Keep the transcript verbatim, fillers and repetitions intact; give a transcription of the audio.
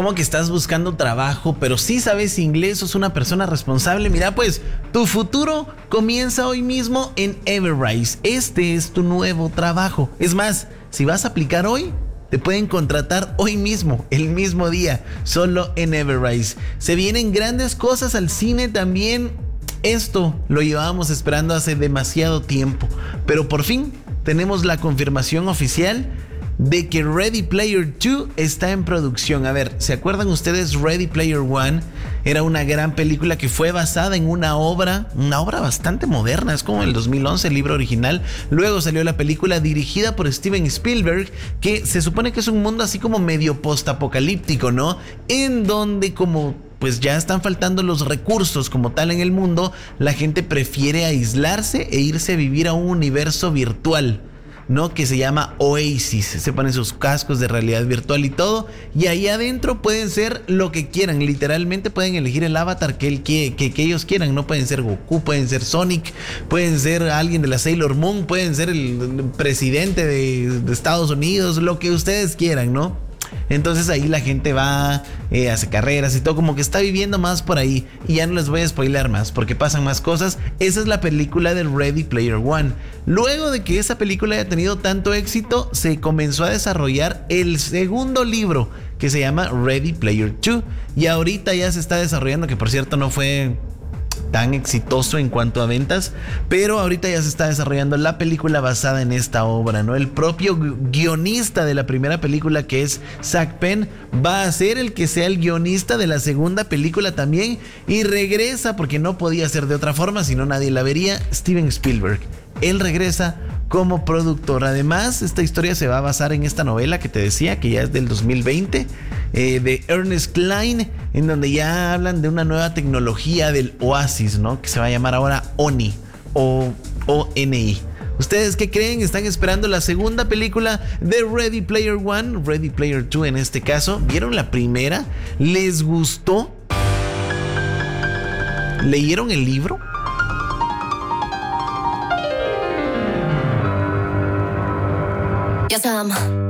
¿Cómo que estás buscando trabajo, pero sí sabes inglés, sos una persona responsable? Mira, pues tu futuro comienza hoy mismo en Everrise. Este es tu nuevo trabajo. Es más, si vas a aplicar hoy, te pueden contratar hoy mismo, el mismo día, solo en Everrise. Se vienen grandes cosas al cine también. Esto lo llevábamos esperando hace demasiado tiempo, pero por fin tenemos la confirmación oficial de que Ready Player dos está en producción. A ver, ¿se acuerdan ustedes? Ready Player uno era una gran película que fue basada en una obra, una obra bastante moderna, es como el dos mil once, el libro original. Luego salió la película dirigida por Steven Spielberg, que se supone que es un mundo así como medio postapocalíptico, ¿no? En donde como pues ya están faltando los recursos como tal en el mundo, la gente prefiere aislarse e irse a vivir a un universo virtual, ¿no? Que se llama Oasis. Se ponen sus cascos de realidad virtual y todo, y ahí adentro pueden ser lo que quieran. Literalmente pueden elegir el avatar que, el que, que, que ellos quieran, ¿no? Pueden ser Goku, pueden ser Sonic, pueden ser alguien de la Sailor Moon, pueden ser el presidente de, de Estados Unidos, lo que ustedes quieran, ¿no? Entonces ahí la gente va, eh, hace carreras y todo, como que está viviendo más por ahí. Y ya no les voy a spoiler más porque pasan más cosas. Esa es la película de Ready Player uno. Luego de que esa película haya tenido tanto éxito, se comenzó a desarrollar el segundo libro, que se llama Ready Player dos. Y ahorita ya se está desarrollando, que por cierto no fue tan exitoso en cuanto a ventas, pero ahorita ya se está desarrollando la película basada en esta obra, ¿no? El propio guionista de la primera película, que es Zak Penn, va a ser el que sea el guionista de la segunda película también, y regresa, porque no podía ser de otra forma, si no nadie la vería, Steven Spielberg. Él regresa como productor. Además, esta historia se va a basar en esta novela que te decía, que ya es del dos mil veinte, eh, de Ernest Cline, en donde ya hablan de una nueva tecnología del Oasis, ¿no? Que se va a llamar ahora ONI, o O N I. ¿Ustedes qué creen? ¿Están esperando la segunda película de Ready Player uno? Ready Player dos en este caso. ¿Vieron la primera? ¿Les gustó? ¿Leyeron el libro? Yes, I'm